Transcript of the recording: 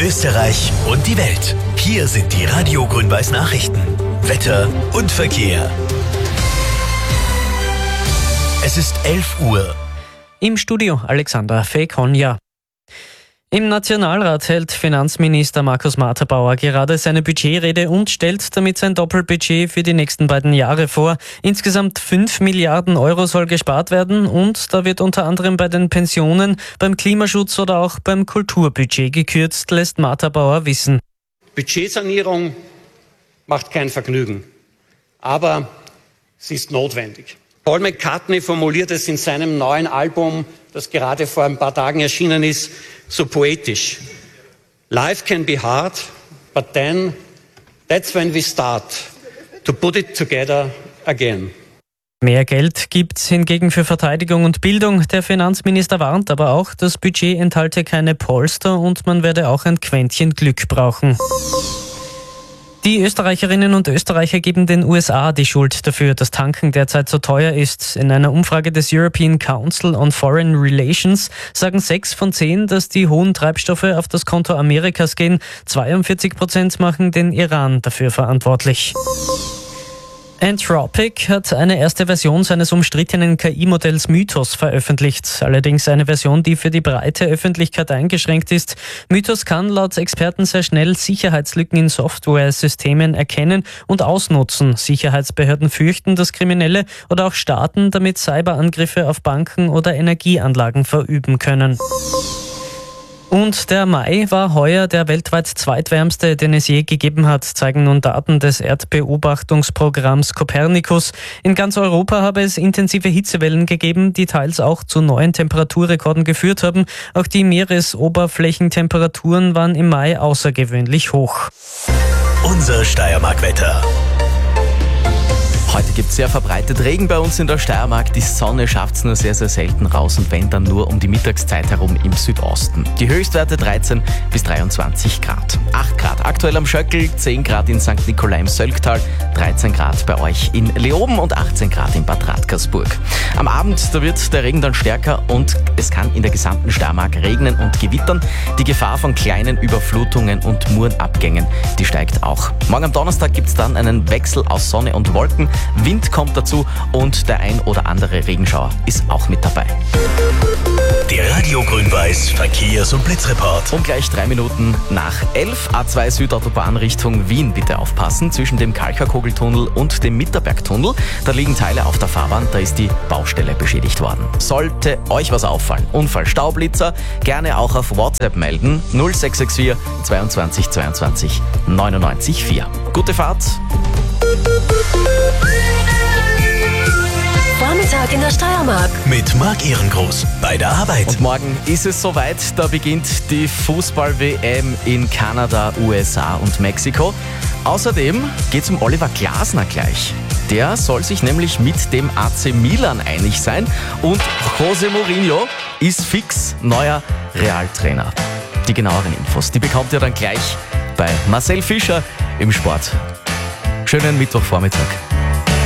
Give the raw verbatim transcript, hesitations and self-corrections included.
Österreich und die Welt. Hier sind die Radio Grün-Weiß Nachrichten. Wetter und Verkehr. Es ist elf Uhr. Im Studio Alexander Fekonja. Im Nationalrat hält Finanzminister Markus Matterbauer gerade seine Budgetrede und stellt damit sein Doppelbudget für die nächsten beiden Jahre vor. Insgesamt fünf Milliarden Euro soll gespart werden und da wird unter anderem bei den Pensionen, beim Klimaschutz oder auch beim Kulturbudget gekürzt, lässt Matterbauer wissen. Budgetsanierung macht kein Vergnügen, aber sie ist notwendig. Paul McCartney formuliert es in seinem neuen Album, das gerade vor ein paar Tagen erschienen ist, so poetisch. Life can be hard, but then that's when we start to put it together again. Mehr Geld gibt's hingegen für Verteidigung und Bildung. Der Finanzminister warnt aber auch, das Budget enthalte keine Polster und man werde auch ein Quäntchen Glück brauchen. Die Österreicherinnen und Österreicher geben den U S A die Schuld dafür, dass Tanken derzeit so teuer ist. In einer Umfrage des European Council on Foreign Relations sagen sechs von zehn, dass die hohen Treibstoffe auf das Konto Amerikas gehen. zweiundvierzig Prozent machen den Iran dafür verantwortlich. Anthropic hat eine erste Version seines umstrittenen K I-Modells Mythos veröffentlicht. Allerdings eine Version, die für die breite Öffentlichkeit eingeschränkt ist. Mythos kann laut Experten sehr schnell Sicherheitslücken in Software-Systemen erkennen und ausnutzen. Sicherheitsbehörden fürchten, dass Kriminelle oder auch Staaten damit Cyberangriffe auf Banken oder Energieanlagen verüben können. Und der Mai war heuer der weltweit zweitwärmste, den es je gegeben hat, zeigen nun Daten des Erdbeobachtungsprogramms Copernicus. In ganz Europa habe es intensive Hitzewellen gegeben, die teils auch zu neuen Temperaturrekorden geführt haben. Auch die Meeresoberflächentemperaturen waren im Mai außergewöhnlich hoch. Unser Steiermark-Wetter. Heute gibt es sehr verbreitet Regen bei uns in der Steiermark. Die Sonne schafft es nur sehr, sehr selten raus und wenn dann nur um die Mittagszeit herum im Südosten. Die Höchstwerte dreizehn bis dreiundzwanzig Grad. acht Grad aktuell am Schöckl, zehn Grad in Sankt Nikolai im Söllgtal, dreizehn Grad bei euch in Leoben und achtzehn Grad in Bad Radkersburg. Am Abend, da wird der Regen dann stärker und es kann in der gesamten Steiermark regnen und gewittern. Die Gefahr von kleinen Überflutungen und Murenabgängen, die steigt auch. Morgen am Donnerstag gibt es dann einen Wechsel aus Sonne und Wolken. Wind kommt dazu und der ein oder andere Regenschauer ist auch mit dabei. Der Radio Grün-Weiß Verkehrs- und Blitzreport. Und gleich drei Minuten nach elf, A zwei Südautobahn Richtung Wien. Bitte aufpassen, zwischen dem Kalcherkogeltunnel und dem Mitterbergtunnel. Da liegen Teile auf der Fahrbahn, da ist die Baustelle beschädigt worden. Sollte euch was auffallen, Unfall, Staublitzer, gerne auch auf WhatsApp melden. null sechs sechs vier zweiundzwanzig zweiundzwanzig neunundneunzig vier. Gute Fahrt! Vormittag in der Steiermark. Mit Marc Ehrengroß bei der Arbeit. Und morgen ist es soweit, da beginnt die Fußball-W M in Kanada, U S A und Mexiko. Außerdem geht es um Oliver Glasner gleich. Der soll sich nämlich mit dem A C Milan einig sein und José Mourinho ist fix neuer Realtrainer. Die genaueren Infos, die bekommt ihr dann gleich bei Marcel Fischer im Sport. Schönen Mittwochvormittag.